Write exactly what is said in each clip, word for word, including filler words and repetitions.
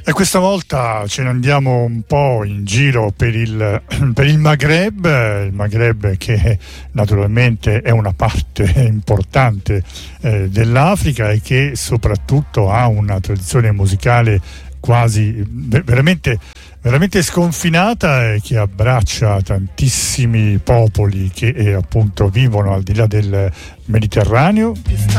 E questa volta ce ne andiamo un po' in giro per il, per il Maghreb, il Maghreb che naturalmente è una parte importante eh, dell'Africa e che soprattutto ha una tradizione musicale quasi veramente, veramente sconfinata e che abbraccia tantissimi popoli che eh, appunto vivono al di là del Mediterraneo.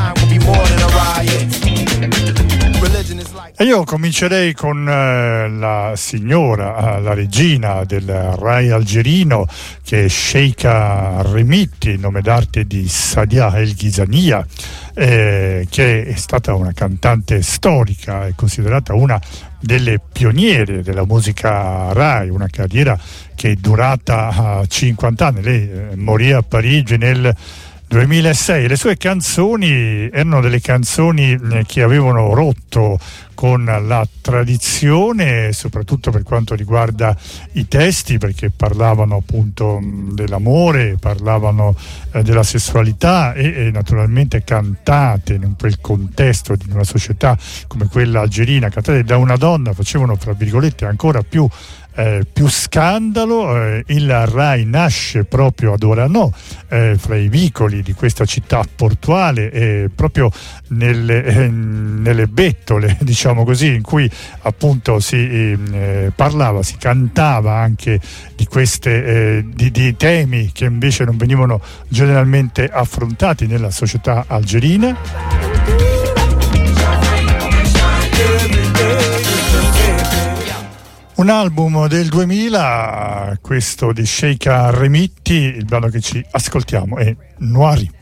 E io comincerei con eh, la signora, la regina del Rai algerino, che è Sheikha Remitti, nome d'arte di Sadia El Ghizania, eh, che è stata una cantante storica, è considerata una delle pioniere della musica Rai, una carriera che è durata cinquanta anni. Lei eh, morì a Parigi nel duemilasei. Le sue canzoni erano delle canzoni che avevano rotto con la tradizione, soprattutto per quanto riguarda i testi, perché parlavano appunto dell'amore, parlavano eh, della sessualità e, e naturalmente cantate in quel contesto di una società come quella algerina, cantate da una donna, facevano fra virgolette ancora più Eh, più scandalo. Eh, il Rai nasce proprio ad Orano, eh, fra i vicoli di questa città portuale, eh, proprio nelle, eh, nelle bettole, diciamo così, in cui appunto si eh, parlava, si cantava anche di queste eh, di, di temi che invece non venivano generalmente affrontati nella società algerina. Un album del duemila, questo di Sheikha Remitti. Il brano che ci ascoltiamo è Noiri.